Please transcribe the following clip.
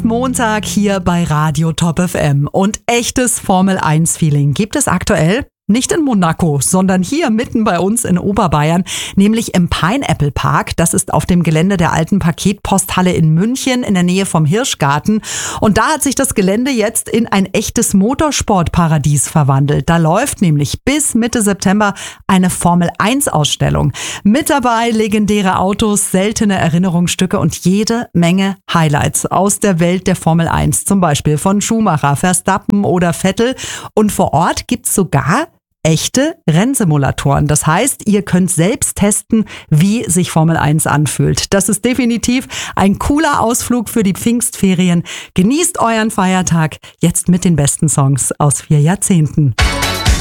Montag hier bei Radio Top FM. Und echtes Formel-1-Feeling gibt es aktuell nicht in Monaco, sondern hier mitten bei uns in Oberbayern, nämlich im Pineapple Park. Das ist auf dem Gelände der alten Paketposthalle in München in der Nähe vom Hirschgarten. Und da hat sich das Gelände jetzt in ein echtes Motorsportparadies verwandelt. Da läuft nämlich bis Mitte September eine Formel-1-Ausstellung. Mit dabei legendäre Autos, seltene Erinnerungsstücke und jede Menge Highlights aus der Welt der Formel 1. Zum Beispiel von Schumacher, Verstappen oder Vettel. Und vor Ort gibt's sogar echte Rennsimulatoren. Das heißt, ihr könnt selbst testen, wie sich Formel 1 anfühlt. Das ist definitiv ein cooler Ausflug für die Pfingstferien. Genießt euren Feiertag jetzt mit den besten Songs aus 4 Jahrzehnten.